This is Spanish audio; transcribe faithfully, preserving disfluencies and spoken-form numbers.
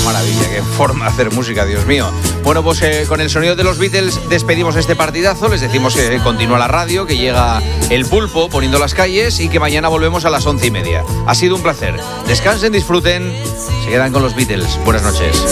maravilla, qué forma de hacer música, Dios mío. Bueno, pues eh, con el sonido de los Beatles despedimos este partidazo. Les decimos que continúa la radio, que llega el Pulpo poniendo las calles y que mañana volvemos a las once y media. Ha sido un placer. Descansen, disfruten. Se quedan con los Beatles. Buenas noches.